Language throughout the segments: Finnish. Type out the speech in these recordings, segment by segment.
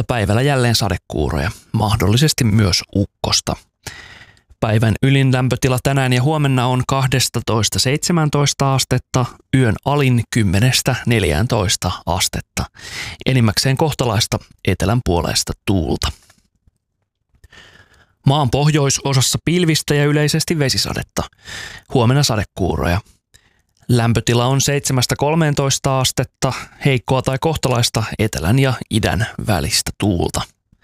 päivällä jälleen sadekuuroja, mahdollisesti myös ukkosta. Päivän ylin lämpötila tänään ja huomenna on 12–17 astetta, yön alin 10–14 astetta. Enimmäkseen kohtalaista etelän puoleista tuulta. Maan pohjoisosassa pilvistä ja yleisesti vesisadetta. Huomenna sadekuuroja. Lämpötila on 7–13 astetta, heikkoa tai kohtalaista etelän ja idän välistä tuulta.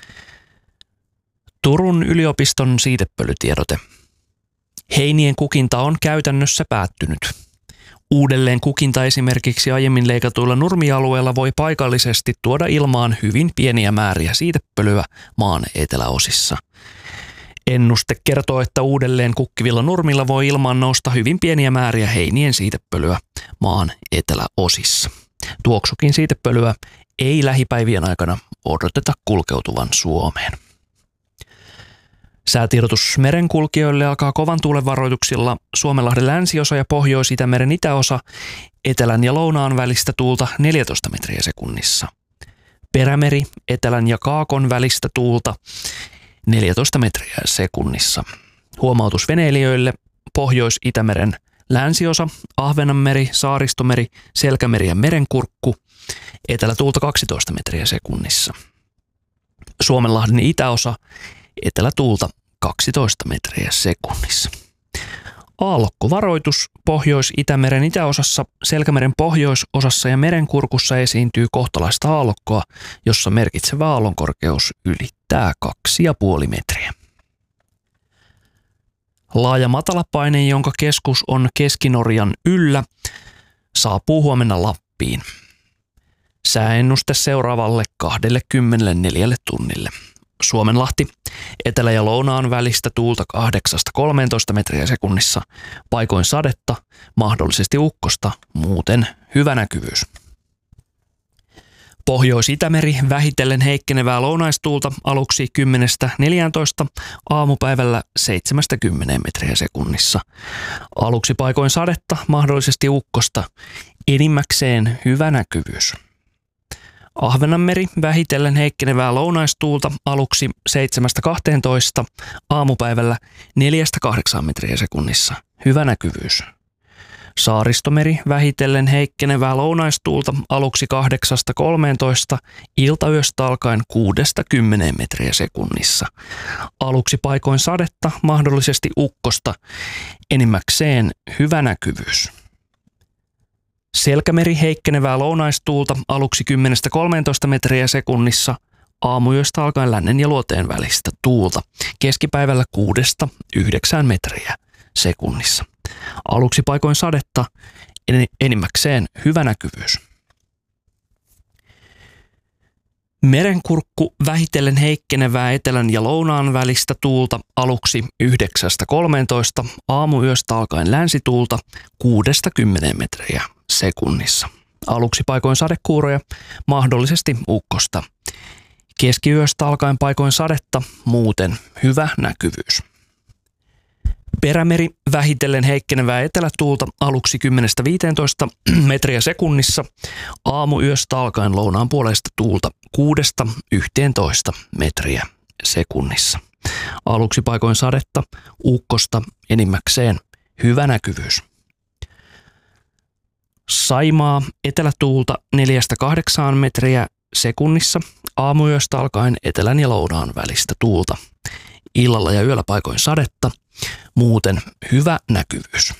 Turun yliopiston siitepölytiedote. Heinien kukinta on käytännössä päättynyt. Uudelleen kukinta esimerkiksi aiemmin leikatuilla nurmialueilla voi paikallisesti tuoda ilmaan hyvin pieniä määriä siitepölyä maan eteläosissa. Ennuste kertoo, että uudelleen kukkivilla nurmilla voi ilmaan nousta hyvin pieniä määriä heinien siitepölyä maan eteläosissa. Tuoksukin siitepölyä ei lähipäivien aikana odoteta kulkeutuvan Suomeen. Säätiedotus merenkulkijoille alkaa kovan tuulen varoituksilla Suomenlahden länsiosa ja Pohjois-Itämeren itäosa, etelän ja lounaan välistä tuulta 14 metriä sekunnissa. Perämeri, etelän ja kaakon välistä tuulta 14 metriä sekunnissa. Huomautus veneilijöille: Pohjois-Itämeren länsiosa, Ahvenanmeri, Saaristomeri, Selkämeri ja Merenkurkku, etelätuulta 12 metriä sekunnissa. Suomenlahden itäosa, etelätuulta 12 metriä sekunnissa. Aallokkovaroitus: Pohjois-Itämeren itäosassa, Selkämeren pohjoisosassa ja Merenkurkussa esiintyy kohtalaista aallokkoa, jossa merkitsevä aallonkorkeus ylittää 2,5 metriä. Laaja matalapaine, jonka keskus on Keski-Norjan yllä, saapuu huomenna Lappiin. Sääennuste seuraavalle 24 tunnille. Suomenlahti, etelä- ja lounaan välistä tuulta 8–13 metriä sekunnissa, paikoin sadetta, mahdollisesti ukkosta, muuten hyvä näkyvyys. Pohjois-Itämeri, vähitellen heikkenevää lounaistuulta aluksi 10–14, aamupäivällä 7–10 metriä sekunnissa. Aluksi paikoin sadetta, mahdollisesti ukkosta, enimmäkseen hyvä näkyvyys. Ahvenanmeri, vähitellen heikkenevää lounaistuulta aluksi 7–12, aamupäivällä 4–8 metriä sekunnissa. Hyvä näkyvyys. Saaristomeri, vähitellen heikkenevää lounaistuulta aluksi 8–13, iltayöstä alkaen 6–10 metriä sekunnissa. Aluksi paikoin sadetta, mahdollisesti ukkosta, enimmäkseen hyvä näkyvyys. Selkämeri, heikkenevää lounaistuulta aluksi 10–13 metriä sekunnissa, aamuyöstä alkaen lännen ja luoteen välistä tuulta, keskipäivällä 6–9 metriä sekunnissa. Aluksi paikoin sadetta, enimmäkseen hyvä näkyvyys. Merenkurkku, vähitellen heikkenevää etelän ja lounaan välistä tuulta aluksi 9–13, aamuyöstä alkaen länsituulta 6–10 metriä sekunnissa. Aluksi paikoin sadekuuroja, mahdollisesti ukkosta. Keskiyöstä alkaen paikoin sadetta, muuten hyvä näkyvyys. Perämeri, vähitellen heikkenevää etelätuulta aluksi 10–15 metriä sekunnissa, aamuyöstä alkaen lounaan puoleista tuulta 6–11 metriä sekunnissa. Aluksi paikoin sadetta, ukkosta, enimmäkseen hyvä näkyvyys. Saimaa, etelätuulta 4–8 metriä sekunnissa, aamuyöstä alkaen etelän ja lounaan välistä tuulta. Illalla ja yöllä paikoin sadetta, muuten hyvä näkyvyys.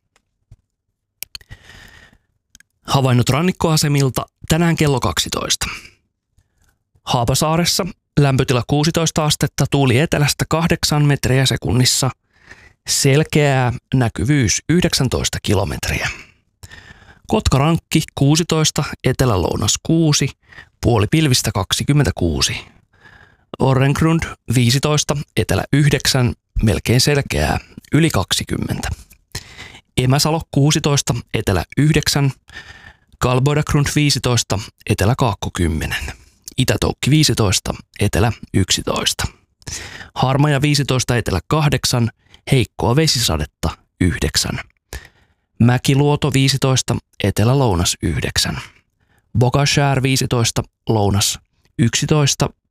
Havainnot rannikkoasemilta tänään kello 12. Haapasaaressa lämpötila 16 astetta, tuuli etelästä 8 metriä sekunnissa, selkeää näkyvyys 19 kilometriä. Kotkarankki 16, etelä-lounas 6, puolipilvistä 26. Orrengrund 15, etelä 9, melkein selkeää, yli 20. Emäsalo 16, etelä 9, Kalboidagrund 15, etelä kaakko 10. Itätoukki 15, etelä 11. Harmaja 15, etelä 8, heikkoa vesisadetta 9. Mäkiluoto 15, etelä-lounas 9. Bogashär 15, lounas 11,